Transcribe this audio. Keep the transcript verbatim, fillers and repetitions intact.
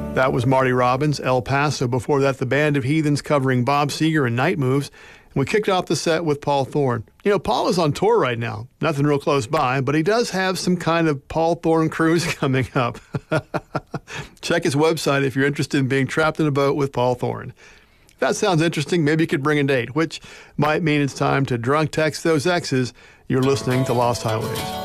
That was Marty Robbins, El Paso. Before that, the Band of Heathens covering Bob Seger and Night Moves. And we kicked off the set with Paul Thorne. You know, Paul is on tour right now. Nothing real close by, but he does have some kind of Paul Thorne cruise coming up. Check his website if you're interested in being trapped in a boat with Paul Thorne. If that sounds interesting, maybe you could bring a date, which might mean it's time to drunk text those exes. You're listening to Lost Highways.